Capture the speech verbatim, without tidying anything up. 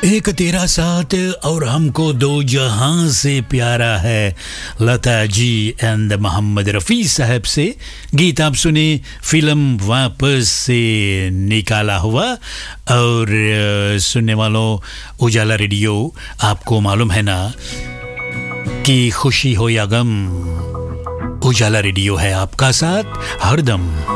एक तेरा साथ और हमको दो जहां से प्यारा है, लता जी एंड मोहम्मद रफ़ी साहब से गीत आप सुने फिल्म वापस से निकाला हुआ। और सुनने वालों, उजाला रेडियो, आपको मालूम है ना कि खुशी हो या गम, उजाला रेडियो है आपका साथ हरदम।